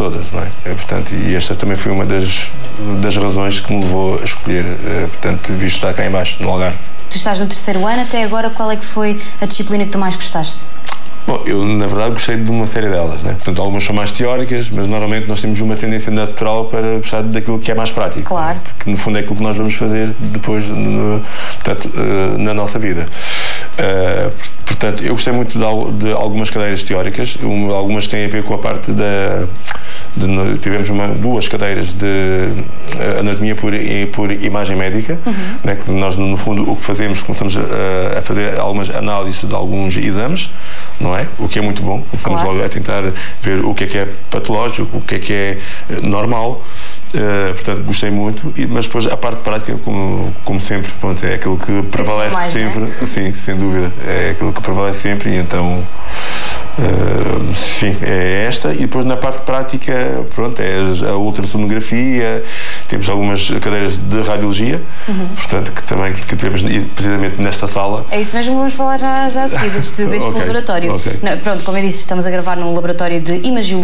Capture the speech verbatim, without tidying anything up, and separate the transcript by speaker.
Speaker 1: todas, não é? Portanto, e esta também foi uma das, das razões que me levou a escolher, portanto, visto estar cá em baixo, no Algarve.
Speaker 2: Tu estás no terceiro ano, até agora qual é que foi a disciplina que tu mais gostaste?
Speaker 1: Bom, eu na verdade gostei de uma série delas, né? Portanto, algumas são mais teóricas, mas normalmente nós temos uma tendência natural para gostar daquilo que é mais prático.
Speaker 2: Claro.
Speaker 1: Porque no fundo é aquilo que nós vamos fazer depois no, portanto, na nossa vida. Uh, portanto, eu gostei muito de, de algumas cadeiras teóricas, uma, algumas têm a ver com a parte da... De, tivemos uma, duas cadeiras de anatomia por, por imagem médica, uhum. né, que nós no fundo o que fazemos, começamos a, a fazer algumas análises de alguns exames, não é? O que é muito bom, começamos claro. logo a tentar ver o que é que é patológico, o que é que é normal. Uh, portanto, gostei muito, e, mas depois a parte prática, como, como sempre, pronto, é aquilo que prevalece mais, sempre, né? Sim, sem dúvida, é aquilo que prevalece sempre, e então, uh, sim, é esta. E depois na parte prática, pronto, é a ultrassonografia, temos algumas cadeiras de radiologia, uhum. portanto, que também que tivemos precisamente nesta sala. É
Speaker 2: isso mesmo, vamos falar já, já a seguir deste, deste okay, laboratório. Okay. Não, pronto, como eu disse, estamos a gravar num laboratório de imagiologia.